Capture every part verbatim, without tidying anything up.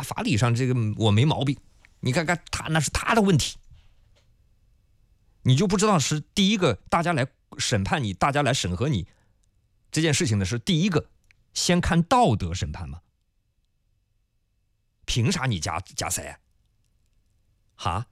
法理上这个我没毛病，你看看他那是他的问题，你就不知道是第一个大家来审判你，大家来审核你这件事情的是第一个先看道德审判吗？凭啥你加加塞？哈？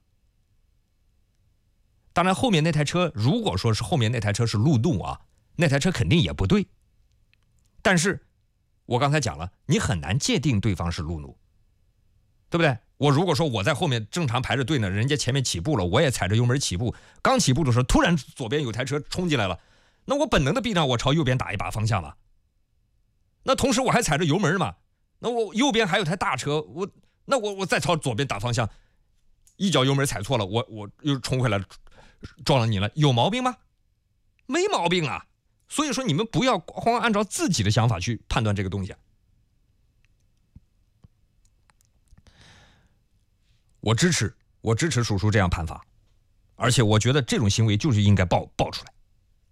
当然，后面那台车如果说是后面那台车是路怒啊，那台车肯定也不对。但是，我刚才讲了，你很难界定对方是路怒，对不对？我如果说我在后面正常排着队呢，人家前面起步了，我也踩着油门起步，刚起步的时候，突然左边有台车冲进来了，那我本能的避让，我朝右边打一把方向嘛。那同时我还踩着油门嘛，那我右边还有台大车，我那我我再朝左边打方向，一脚油门踩错了，我我又冲回来撞了你了，有毛病吗？没毛病啊。所以说你们不要光按照自己的想法去判断这个东西。我支持，我支持叔叔这样判罚，而且我觉得这种行为就是应该爆爆出来。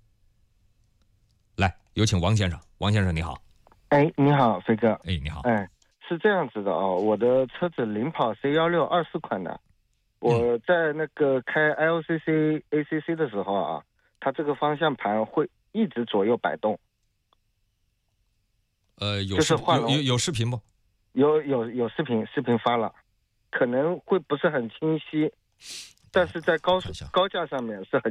来，有请王先生。王先生你好。 哎，你好，飞哥。 哎，你好。 哎，是这样子的哦，我的车子领跑 C 一六二四款的，我在那个开 L C C A C C 的时候啊，它这个方向盘会一直左右摆动。 呃，有就是有有有视频不？ 有有有视频，视频发了，可能会不是很清晰，但是在高高架上面是很